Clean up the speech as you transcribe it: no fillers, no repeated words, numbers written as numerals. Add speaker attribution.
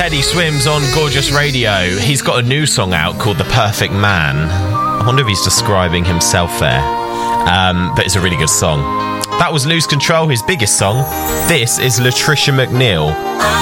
Speaker 1: Teddy Swims on Gorgeous Radio. He's got a new song out called The Perfect Man. I wonder if he's describing himself there. But it's a really good song. That was Lose Control, his biggest song. This is Latricia McNeil.